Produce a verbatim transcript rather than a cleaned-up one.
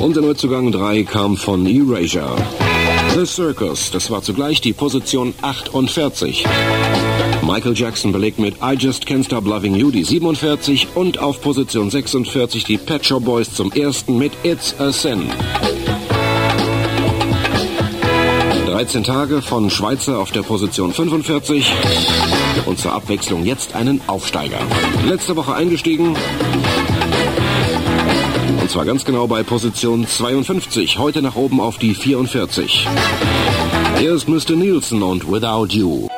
Und der Neuzugang drei kam von Erasure. The Circus, das war zugleich die Position achtundvierzig. Michael Jackson belegt mit I Just Can't Stop Loving You die siebenundvierzig und auf Position sechsundvierzig die Pet Shop Boys zum ersten mit It's a Sin. dreizehn Tage von Schweizer auf der Position fünfundvierzig und zur Abwechslung jetzt einen Aufsteiger. Letzte Woche eingestiegen und zwar ganz genau bei Position zweiundfünfzig, heute nach oben auf die vierundvierzig. Hier ist Mister Nielsen und Without You.